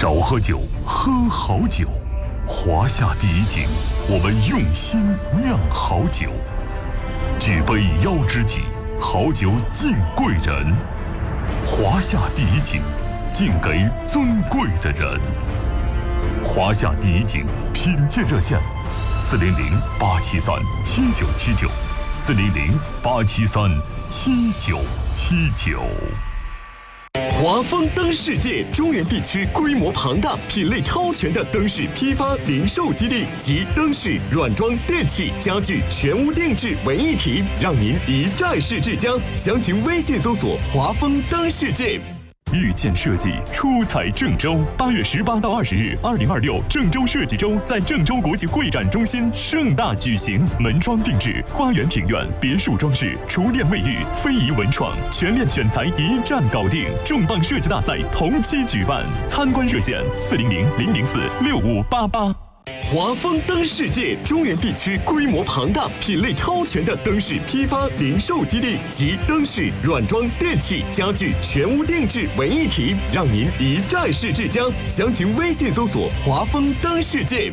少喝酒，喝好酒。华夏第一景，我们用心酿好酒。举杯邀知己，好酒敬贵人。华夏第一景，敬给尊贵的人。华夏第一景品鉴热线：400-873-7979，400-873-7979。 华丰灯世界中原地区规模庞大、品类超全的灯饰批发零售基地，集灯饰、软装、电器、家具全屋定制为一体，让您一站式至江。详情微信搜索“华丰灯世界”。 遇见设计出彩郑州，8月18到20日，2026郑州设计周在郑州国际会展中心盛大举行，门窗定制、花园庭院、别墅装饰、厨电卫浴、非遗文创，全链选材一站搞定。重磅设计大赛同期举办，参观热线400-004-6588。 华丰灯世界中原地区规模庞大、品类超全的灯饰批发零售基地，集灯饰、软装、电器、家具全屋定制为一体，让您一站式至江。详情微信搜索“华丰灯世界”。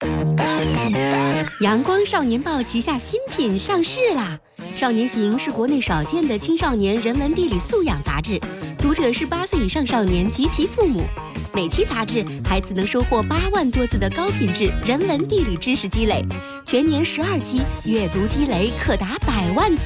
阳光少年报旗下新品上市啦！少年行是国内少见的青少年人文地理素养杂志，读者是8岁以上少年及其父母。每期杂志，孩子能收获8万多字的高品质人文地理知识积累，全年12期，阅读积累可达100万字。